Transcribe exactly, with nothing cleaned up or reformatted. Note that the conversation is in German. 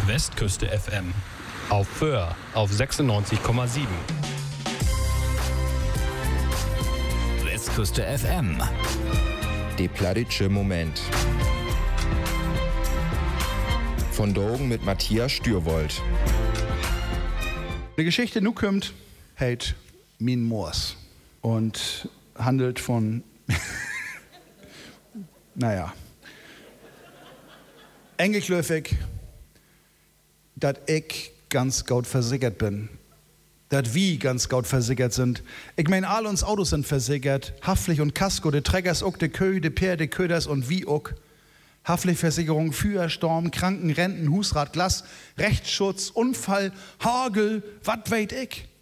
Westküste F M. Auf Föhr auf sechsundneunzig Komma sieben. Westküste F M. De Pladitsche Moment. Von Dogen mit Matthias Stürwold. Die Geschichte nu kommt, hält min Moors und handelt von, naja, engelklöfig, dass ich ganz gut versichert bin. Dass wir ganz gut versichert sind. Ich meine, alle uns Autos sind versichert. Haftpflicht und Kasko, die Trägers auch, die Kö, die Pär, die Köders und wie auch. Haftpflichtversicherung, Feuer, Sturm, Kranken, Renten, Husrat, Glas, Rechtsschutz, Unfall, Hagel, wat weet ich.